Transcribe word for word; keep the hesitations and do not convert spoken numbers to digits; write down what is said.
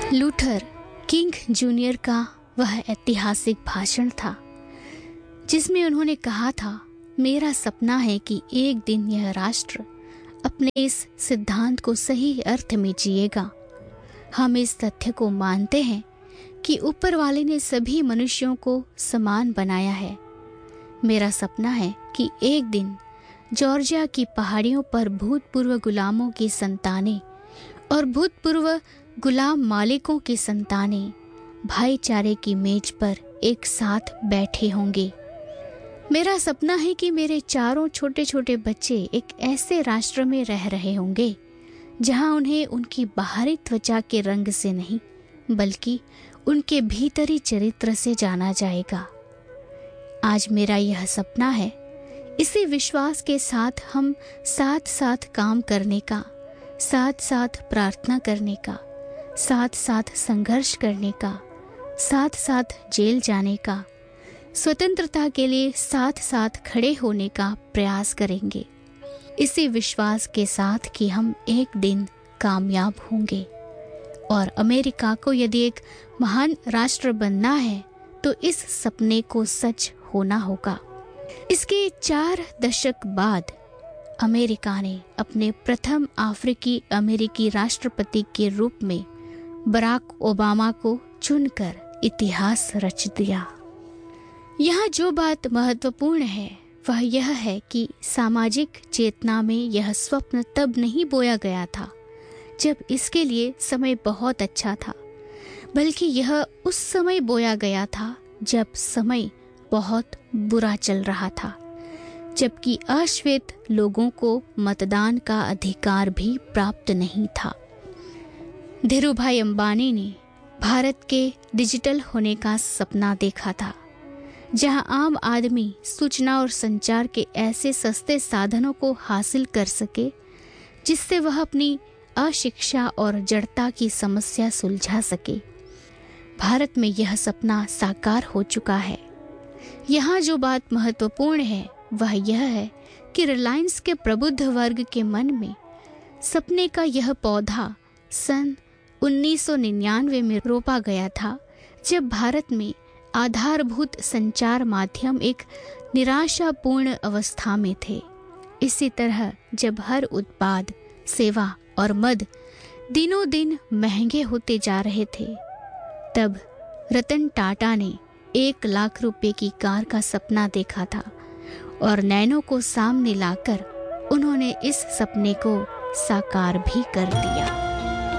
Luther king junior का वह ऐतिहासिक भाषण था जिसमें उन्होंने कहा था, मेरा सपना है कि एक दिन यह राष्ट्र अपने इस सिद्धांत को सही अर्थ में जिएगा। हम इस तथ्य को मानते हैं कि ऊपर वाले ने सभी मनुष्यों को समान बनाया है। मेरा सपना है कि एक दिन जॉर्जिया की पहाड़ियों पर भूतपूर्व गुलामों की संतानें और भूतपूर्व गुलाम मालिकों की संतानें भाईचारे की मेज पर एक साथ बैठे होंगे। मेरा सपना है कि मेरे चारों छोटे छोटे बच्चे एक ऐसे राष्ट्र में रह रहे होंगे जहां उन्हें उनकी बाहरी त्वचा के रंग से नहीं बल्कि उनके भीतरी चरित्र से जाना जाएगा। आज मेरा यह सपना है। इसी विश्वास के साथ हम साथ साथ काम करने का, साथ साथ प्रार्थना करने का, साथ साथ संघर्ष करने का, साथ साथ जेल जाने का, स्वतंत्रता के लिए साथ साथ खड़े होने का प्रयास करेंगे। इसी विश्वास के साथ कि हम एक दिन कामयाब होंगे और अमेरिका को यदि एक महान राष्ट्र बनना है तो इस सपने को सच होना होगा। इसके चार दशक बाद अमेरिका ने अपने प्रथम अफ्रीकी अमेरिकी राष्ट्रपति के रूप में बराक ओबामा को चुनकर इतिहास रच दिया। यहाँ जो बात महत्वपूर्ण है वह यह है कि सामाजिक चेतना में यह स्वप्न तब नहीं बोया गया था जब इसके लिए समय बहुत अच्छा था, बल्कि यह उस समय बोया गया था जब समय बहुत बुरा चल रहा था, जबकि अश्वेत लोगों को मतदान का अधिकार भी प्राप्त नहीं था। धीरूभाई अंबानी ने भारत के डिजिटल होने का सपना देखा था, जहां आम आदमी सूचना और संचार के ऐसे सस्ते साधनों को हासिल कर सके जिससे वह अपनी अशिक्षा और जड़ता की समस्या सुलझा सके। भारत में यह सपना साकार हो चुका है। यहाँ जो बात महत्वपूर्ण है वह यह है कि रिलायंस के प्रबुद्ध वर्ग के मन में सपने का यह पौधा सन उन्नीस सौ निन्यानवे में रोपा गया था, जब भारत में आधारभूत संचार माध्यम एक निराशापूर्ण अवस्था में थे। इसी तरह जब हर उत्पाद, सेवा और मद दिनों दिन महंगे होते जा रहे थे, तब रतन टाटा ने एक लाख रुपए की कार का सपना देखा था और नैनो को सामने लाकर उन्होंने इस सपने को साकार भी कर दिया।